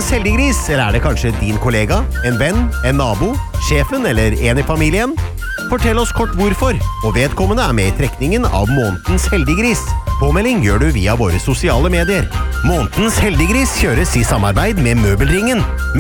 månedens heldiggris, eller er det kanskje din kollega, en venn, en nabo, sjefen eller en i familien? Fortell oss kort hvorfor, og vedkommende er med i trekningen av månedens heldiggris. Påmelding gjør du via våre sosiale medier. Månedens heldiggris kjøres i samarbeid med Møbelringen.